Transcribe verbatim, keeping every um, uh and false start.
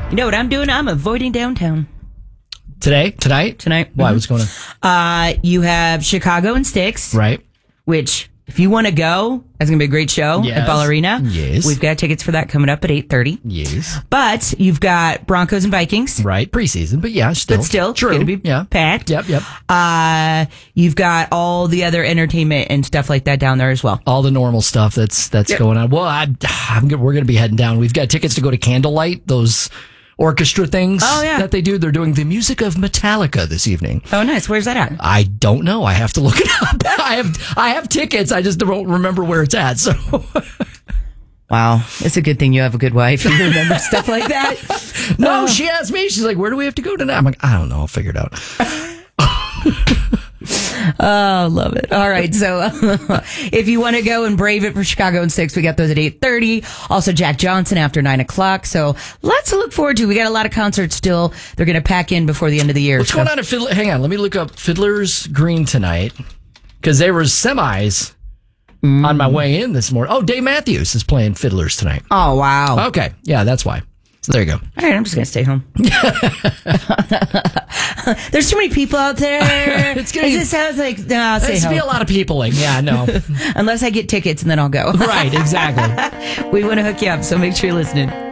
You know what I'm doing? I'm avoiding downtown. Today? Tonight? Tonight. Why? Mm-hmm. What's going on? Uh, you have Chicago and Styx. Right. Which, if you want to go, that's going to be a great show Yes. at Ball Arena. Yes. We've got tickets for that coming up at eight thirty. Yes. But you've got Broncos and Vikings. Right. Preseason. But yeah, still. But still, True. going to be yeah. packed. Yep, yep. Uh, you've got all the other entertainment and stuff like that down there as well. All the normal stuff that's that's Yep. going on. Well, I, I'm, good- we're going to be heading down. We've got tickets to go to Candlelight, those orchestra things Oh, yeah. that they do. They're doing the music of Metallica this evening. Oh, nice. Where's that at? I don't know. I have to look it up. I have I have tickets. I just don't remember where it's at. So, Wow. It's a good thing you have a good wife. You remember stuff like that. no, Oh. she asked me. She's like, "Where do we have to go tonight?" I'm like, "I don't know. I'll figure it out." Oh, love it. All right. So uh, if you want to go and brave it for Chicago and Six, we got those at eight thirty. Also, Jack Johnson after nine o'clock. So lots to look forward to. We got a lot of concerts still. They're going to pack in before the end of the year. What's so. going on at Fiddler? Hang on. Let me look up Fiddler's Green tonight because there was semis Mm. on my way in this morning. Oh, Dave Matthews is playing Fiddlers tonight. Oh, wow. Okay. Yeah, that's why. So there you go. All right, I'm just going to stay home. There's too many people out there. It's gonna it be- just sounds like, no, I'll stay There's to home. be a lot of peopling. Yeah, no. Unless I get tickets and then I'll go. Right, exactly. We want to hook you up, so make sure you're listening.